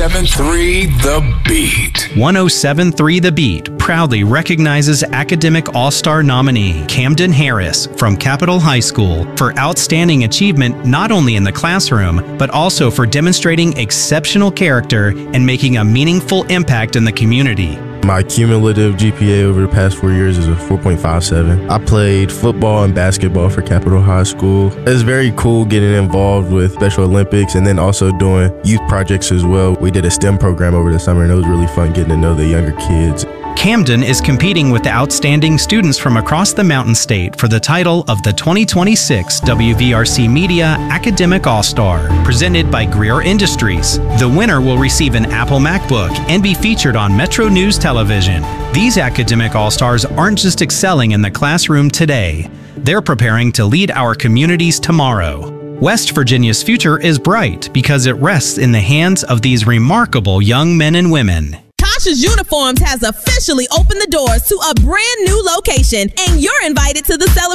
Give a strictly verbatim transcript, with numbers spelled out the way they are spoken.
seven three The Beat. one oh seven point three The Beat proudly recognizes Academic All-Star nominee Camden Harris from Capitol High School for outstanding achievement not only in the classroom, but also for demonstrating exceptional character and making a meaningful impact in the community. My cumulative G P A over the past four years is a four point five seven. I played football and basketball for Capitol High School. It's very cool getting involved with Special Olympics and then also doing youth projects as well. We did a STEM program over the summer and it was really fun getting to know the younger kids. Camden is competing with the outstanding students from across the Mountain State for the title of the twenty twenty-six W V R C Media Academic All-Star, presented by Greer Industries. The winner will receive an Apple MacBook and be featured on Metro News Television. These Academic All-Stars aren't just excelling in the classroom today, they're preparing to lead our communities tomorrow. West Virginia's future is bright because it rests in the hands of these remarkable young men and women. Tasha's Uniforms has officially opened the doors to a brand new location, and you're invited to the celebration.